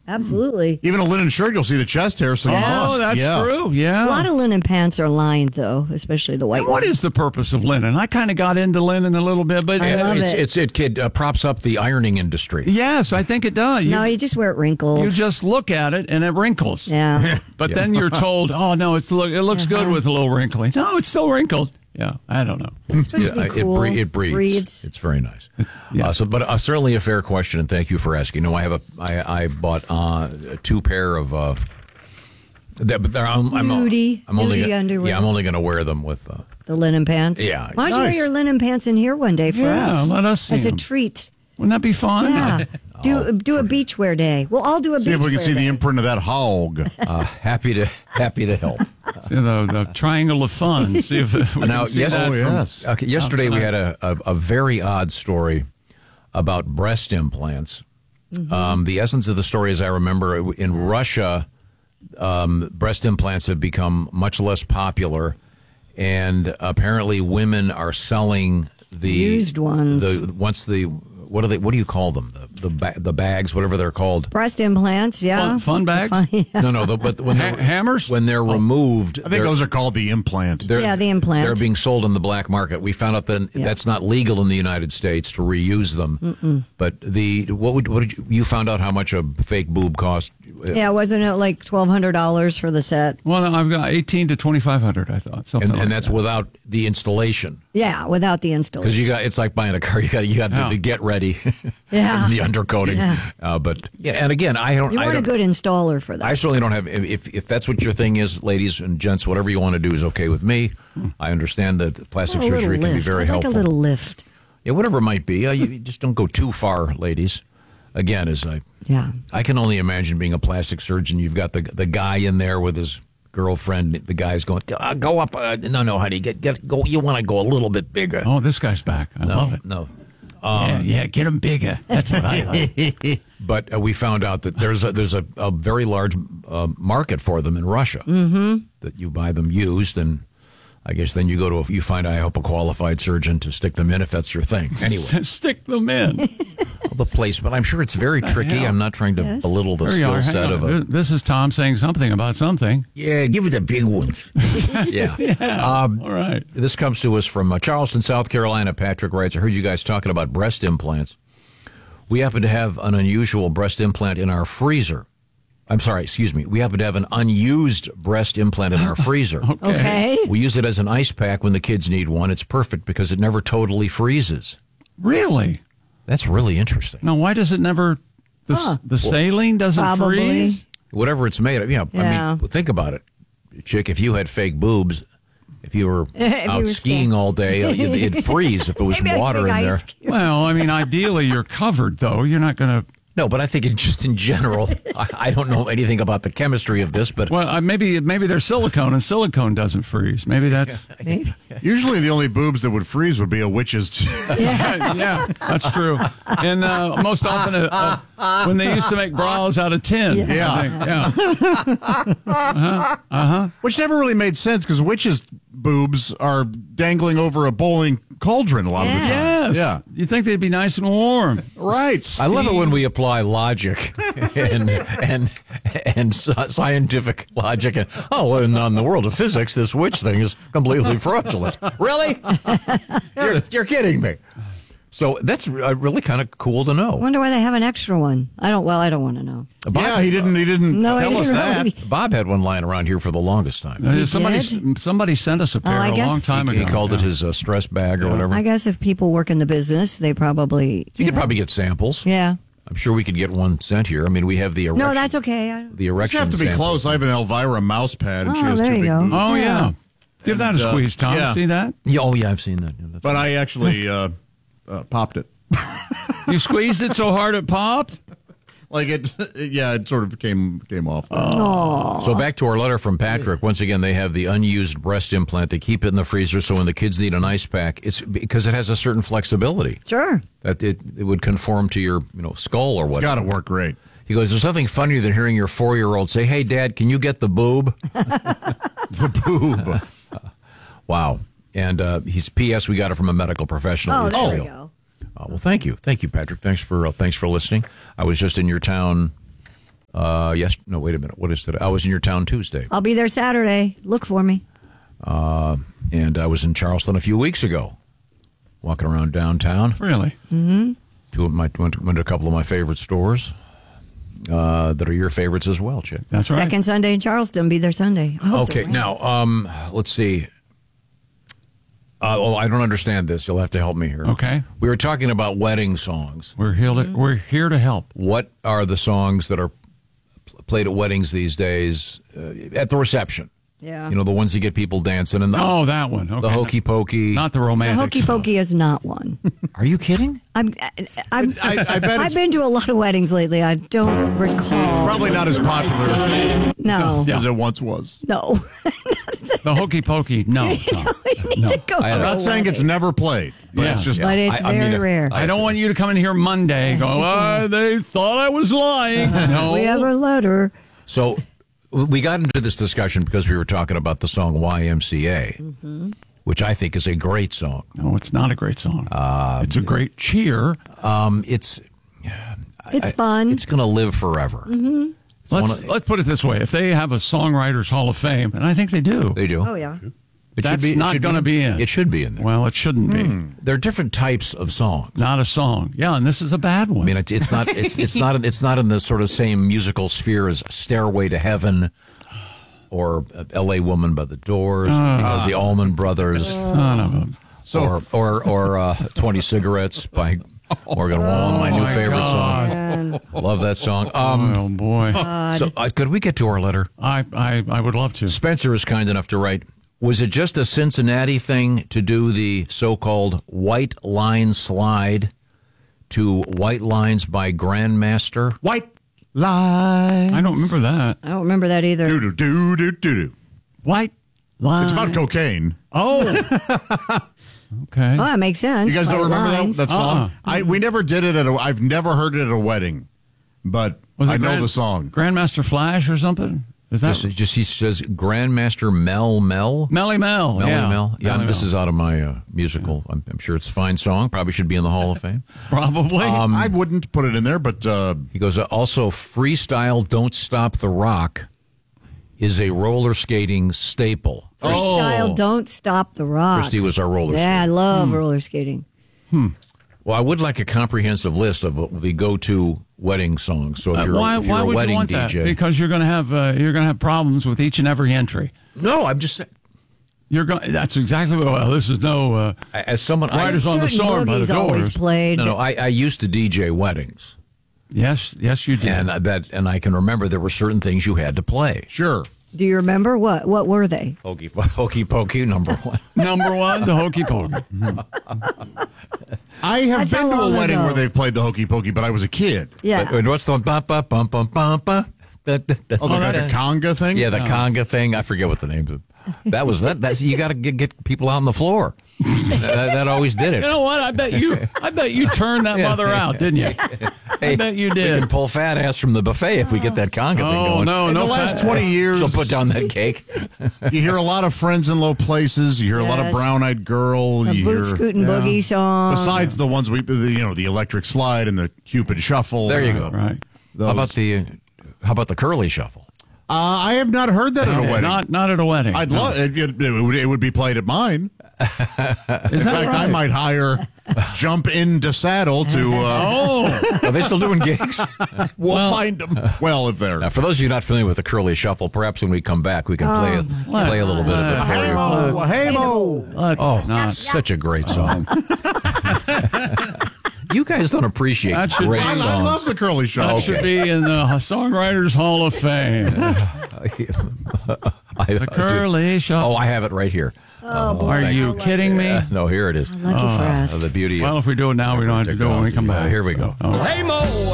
Absolutely. Even a linen shirt, you'll see the chest hair. So you must. That's true. Yeah. A lot of linen pants are lined, though, especially the white And what ones. is the purpose of linen? I kind of got into linen a little bit, but I love it. It props up the ironing industry. yes, I think it does. No, you just wear it wrinkled. You just look at it and it wrinkles. Yeah. But then you're told, oh, no, it looks good with a little wrinkly. No, it's still wrinkled. Yeah, I don't know. It's supposed to be cool. It breathes. It's very nice. But certainly a fair question, and thank you for asking. No, I bought 2 pair of. I'm Nudie only underwear. Yeah, I'm only going to wear them with. The linen pants? Yeah. Why don't you wear your linen pants in here one day for us? Yeah, let us see As a them. treat. Wouldn't that be fun? Yeah. Do a beachwear day. We'll all do a beachwear day. See if we can see the imprint of that hog. Happy to help. See the triangle of fun. See if we Now, can see yes, that yes. Okay, yesterday we outside. had a very odd story about breast implants. The essence of the story, as I remember, in Russia, breast implants have become much less popular, and apparently women are selling the used ones. What do you call them? The bags, whatever they're called. Breast implants, yeah. Fun bags? No, but when they're Hammers? when they're removed, I think those are called the implant. they're- Yeah, the implant. They're being sold in the black market. We found out that that's not legal in the United States to reuse them. But what did you found out how much a fake boob cost? Yeah, wasn't it like $1,200 for the set? Well, no, I've got 18 to 2,500. I thought something, And like that's that. without the installation. Yeah, without the installation. Because it's like buying a car. You got the get ready, Yeah. the undercoating. Yeah. But and again, I You weren't a good installer for that. I certainly don't have. If that's what your thing is, ladies and gents, whatever you want to do is okay with me. I understand that plastic a little surgery can be lift. very I'd like helpful. a little lift. Yeah, whatever it might be. You just don't go too far, ladies. Again, I can only imagine being a plastic surgeon. You've got the guy in there with his girlfriend. The guy's going, go up. No, honey, go. You want to go a little bit bigger. Oh, this guy's back. I love it. No. Yeah, get him bigger. That's what I like. But we found out that there's a very large market for them in Russia. That you buy them used, and I guess then you find a qualified surgeon to stick them in if that's your thing. Anyway, Stick them in. the placement. I'm sure it's very tricky. Yeah. I'm not trying to belittle the There you are. skill Hang set on. of a. This is Tom saying something about something. Yeah, give it the big ones. Yeah. All right. This comes to us from Charleston, South Carolina. Patrick writes, I heard you guys talking about breast implants. We happen to have an unusual breast implant in our freezer. I'm sorry, excuse me. We happen to have an unused breast implant in our freezer. Okay. We use it as an ice pack when the kids need one. It's perfect because it never totally freezes. Really? That's really interesting. Now, why does it never... The saline doesn't Probably. freeze? Whatever it's made of. Yeah. Yeah. I mean, think about it. Chick, if you had fake boobs, if you were If out you were skiing all day, it'd freeze if it was Maybe a water big in there. ice cube. Well, I mean, ideally, you're covered, though. You're not going to... No, but I think just in general, I don't know anything about the chemistry of this, but Well, maybe there's silicone, and silicone doesn't freeze. Maybe that's... Usually the only boobs that would freeze would be a witch's. Yeah, that's true. And most often, when they used to make bras out of tin. Yeah. I think. Which never really made sense because witches' boobs are dangling over a boiling cauldron a lot of the time. Yes. Yeah. You think they'd be nice and warm. Right. I love it when we apply logic and scientific logic. And in the world of physics, this witch thing is completely fraudulent. Really? You're kidding me. So that's really kind of cool to I know. wonder why they have an extra one. I don't want to know. Yeah, he didn't No, tell I us didn't that. really. Bob had one lying around here for the longest time. Somebody sent us a pair I a guess- long time ago. He called it his stress bag or whatever. I guess if people work in the business, they probably... You could probably get samples. Yeah. I'm sure we could get one sent here. I mean, we have the erection. No, that's okay. The You erection have to be sample. close. I have an Elvira mouse pad, and she Oh, has there two you big go. boobs. Oh, yeah. Give that a And, squeeze, Tom. yeah. See that? Yeah, I've seen that. Yeah, that's But I actually popped it. You squeezed it so hard it popped? Like it sort of came off. There. So back to our letter from Patrick. Once again, they have the unused breast implant. They keep it in the freezer, so when the kids need an ice pack, it's because it has a certain flexibility Sure. that it would conform to your skull or It's whatever. got to work great. He goes, "There's nothing funnier than hearing your 4-year-old say, 'Hey, Dad, can you get the boob?'" The boob. Wow. And he's P.S. We got it from a medical professional. Oh, It's there we real. go. Well, thank you, Patrick. Thanks for listening. I was just in your town Yes. No, wait a minute. What is today? I was in your town Tuesday. I'll be there Saturday. Look for me. And I was in Charleston a few weeks ago, walking around downtown. Really? Went to a couple of my favorite stores that are your favorites as well, Chick. That's right. Second Sunday in Charleston. Be there Sunday. I hope Okay, they're now, let's see. I don't understand this. You'll have to help me here. Okay. We were talking about wedding songs. We're here to help. What are the songs that are played at weddings these days at the reception? Yeah. You know, the ones that get people dancing and Oh, that one. Okay. the hokey pokey. Not the The romantic. hokey pokey is not one. Are you kidding? I bet I've it's been to a lot of weddings lately. I don't recall. probably not as popular No. as it once was. No. The hokey pokey. No. You need to go. I'm to not a saying it's wedding. never played, but Yeah. it's just But it's I mean, very rare. I don't want you to come in here Monday going, they thought I was lying. No. We have a letter. So we got into this discussion because we were talking about the song YMCA, which I think is a great song. No, it's not a great song. It's a great cheer. It's fun. It's going to live forever. It's one Let's of- put it this way. If they have a Songwriters Hall of Fame, and I think they do, They do. Oh, yeah. It that's should be, not going to be in. It should be in there. Well, it shouldn't be. There are different types of songs. Not a song. Yeah, and this is a bad one. I mean, it's not it's not in the sort of same musical sphere as Stairway to Heaven or L.A. Woman by the Doors, or the Allman Brothers, Son of a... or 20 Cigarettes by Morgan Wallen, my new my favorite God. song. Love that song. Oh, boy. So could we get to our letter? I would love to. Spencer is kind enough to write, was it just a Cincinnati thing to do the so-called white line slide to White Lines by Grandmaster? white line. I don't remember that. I don't remember that either. Do do do do do. White line. It's about cocaine. Oh. Okay. Oh, that makes sense. You guys don't White remember lines. that song? We never did it I've never heard it at a wedding, but Was it I know the song. Grandmaster Flash or something? Is that Just he says Grandmaster Mel. Melly Mel? Melly Yeah. Mel. Yeah, Melly this Mel. is out of my musical. I'm sure it's a fine song. Probably should be in the Hall of Fame. Probably. I wouldn't put it in there, but He goes, also, freestyle Don't Stop the Rock is a roller skating staple. Freestyle, don't stop the rock. Christy was our roller Yeah, I skater. love roller skating. Well, I would like a comprehensive list of the go-to wedding songs. So if you're, why if you're a would wedding you want that? DJ, Because you're going to have problems with each and every entry. no, I'm just saying. You're going. That's exactly what. Well, this is no. As someone, Riders on the Scootin' Storm by the Boogie's always Doors. played. no, I used to DJ weddings, Yes, you did. and I can remember there were certain things you had to play. sure. Do you remember what? What were they? Hokey pokey, number one. Number one, the hokey pokey. I have That's how been to a long wedding ago. where they've played the hokey pokey, but I was a kid. Yeah. But what's the bum bum bum bum bum bum? Oh, the conga thing? Yeah, the conga thing. I forget what the names of. That was that. That's you got to get people out on the floor. that always did it. You know what? I bet you turned that mother out, didn't you? I bet you We did. can pull fat ass from the buffet if we get that conga thing Oh going. no, In no the last fat- 20 years, She'll put down that cake. you hear a lot of Friends in Low Places. You hear a lot of Yes. Brown Eyed Girl. The You boot hear, scootin' boogie song. besides the ones the electric slide and the Cupid Shuffle. There you go. Right. Those. How about the curly shuffle? I have not heard that at a wedding. Not at a wedding. I'd love it would be played at mine. Is In that fact, I right? might hire Jump into Saddle to Oh, Are they still doing gigs? we'll find them. Well, if they're Now, for those of you not familiar with the curly shuffle, perhaps when we come back, we can play a little bit of it for Hey you. Mo, hey Mo. let's not. Such a great song. You guys don't appreciate That should great be- I songs. love the curly That shuffle. should be in the Songwriters Hall of Fame. The curly shuffle. Oh, I have it right here. Are you kidding me? No, here it is. Lucky for us. The beauty Well, of if we do it now, we don't have to do it when we come back. Here we go. Oh. Hey Mo,